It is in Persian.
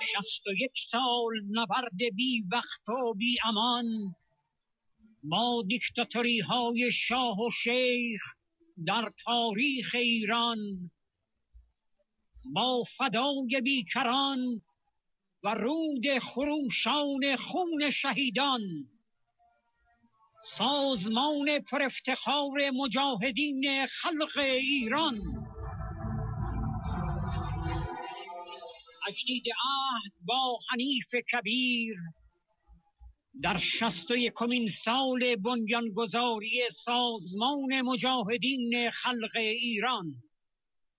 61 سال نبرد بی وقت و بی امان با دیکتاتوری های شاه و شیخ در تاریخ ایران، با فدای بیکران و رود خروشان خون شهیدان، سازمان پر افتخار مجاهدین خلق ایران تجدید عهد با حنیف کبیر در 61مین سال بنیانگذاری سازمان مجاهدین خلق ایران.